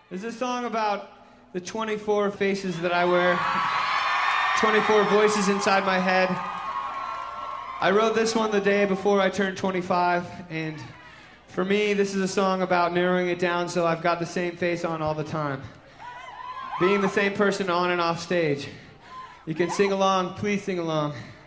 This is a song about the 24 faces that I wear, 24 voices inside my head. I wrote this one the day before I turned 25, and for me, this is a song about narrowing it down so I've got the same face on all the time. Being the same person on and off stage. You can sing along, please sing along.